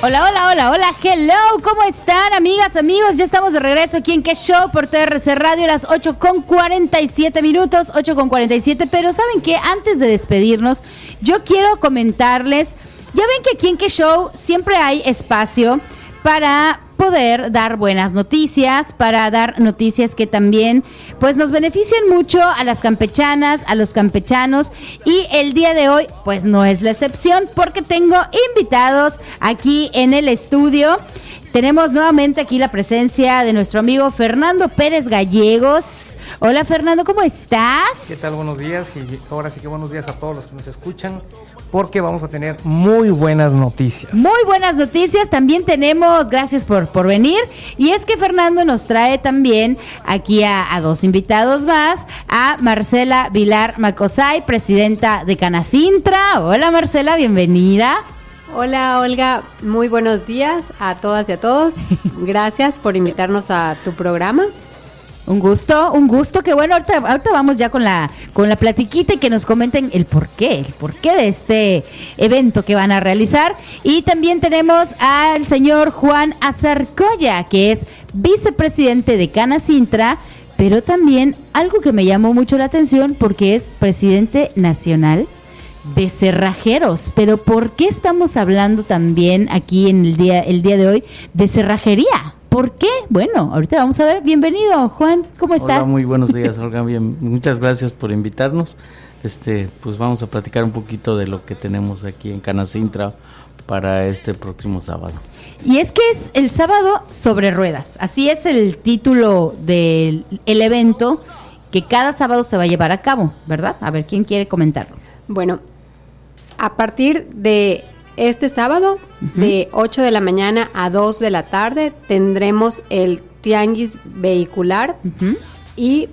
Hola, hola, hola, hola, hello, ¿cómo están, amigas, amigos? Ya estamos de regreso aquí en Qué Show por TRC Radio a las 8:47, 8:47, pero ¿saben qué? Antes de despedirnos, yo quiero comentarles, ya ven que aquí en Qué Show siempre hay espacio para poder dar buenas noticias, para dar noticias que también pues nos beneficien mucho a las campechanas, a los campechanos, y el día de hoy pues no es la excepción porque tengo invitados aquí en el estudio. Tenemos nuevamente aquí la presencia de nuestro amigo Fernando Pérez Gallegos. Hola Fernando, ¿cómo estás? ¿Qué tal? Buenos días, y ahora sí que buenos días a todos los que nos escuchan, porque vamos a tener muy buenas noticias. Muy buenas noticias, también tenemos, gracias por venir, y es que Fernando nos trae también aquí a dos invitados más, a Marcela Vilar Macosay, presidenta de Canacintra. Hola Marcela, bienvenida. Hola Olga, muy buenos días a todas y a todos. Gracias por invitarnos a tu programa. Un gusto, que bueno, ahorita vamos ya con la platiquita y que nos comenten el porqué de este evento que van a realizar. Y también tenemos al señor Juan Azarcoya, que es vicepresidente de Canacintra, pero también algo que me llamó mucho la atención porque es presidente nacional de cerrajeros. Pero ¿por qué estamos hablando también aquí en el día de hoy de cerrajería? ¿Por qué? Bueno, ahorita vamos a ver. Bienvenido, Juan, ¿cómo está? Hola, muy buenos días, Olga. Bien, muchas gracias por invitarnos. Pues vamos a platicar un poquito de lo que tenemos aquí en Canacintra para este próximo sábado. Y es que es el sábado sobre ruedas. Así es el título del evento que cada sábado se va a llevar a cabo, ¿verdad? A ver, ¿quién quiere comentarlo? Bueno, a partir de este sábado, de 8 de la mañana a 2 de la tarde, tendremos el tianguis vehicular y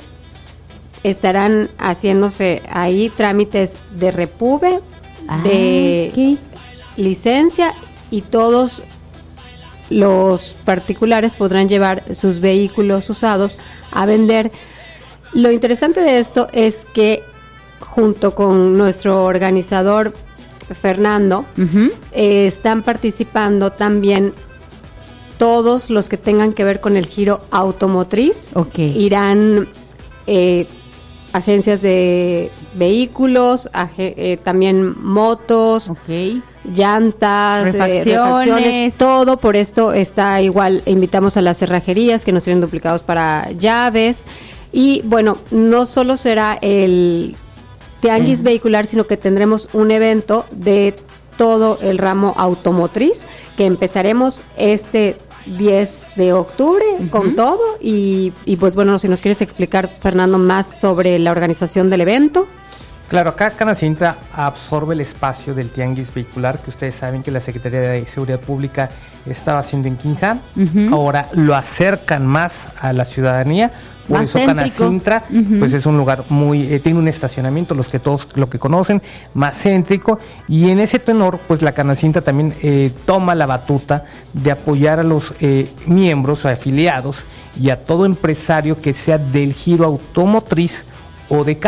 estarán haciéndose ahí trámites de repube, de licencia, y todos los particulares podrán llevar sus vehículos usados a vender. Lo interesante de esto es que junto con nuestro organizador Fernando, están participando también todos los que tengan que ver con el giro automotriz. Irán agencias de vehículos, también motos, llantas, refacciones, todo. Por esto está igual, invitamos a las cerrajerías que nos tienen duplicados para llaves. Y bueno, no solo será el tianguis vehicular, sino que tendremos un evento de todo el ramo automotriz, que empezaremos este 10 de octubre con todo. Y pues bueno, si nos quieres explicar, Fernando, más sobre la organización del evento. Claro, acá Canacintra absorbe el espacio del tianguis vehicular, que ustedes saben que la Secretaría de Seguridad Pública estaba haciendo en Quinja. Ahora lo acercan más a la ciudadanía. Por eso Canacintra, pues es un lugar muy, tiene un estacionamiento, todos lo que conocen, más céntrico, y en ese tenor, pues la Canacintra también toma la batuta de apoyar a los miembros, a afiliados y a todo empresario que sea del giro automotriz o de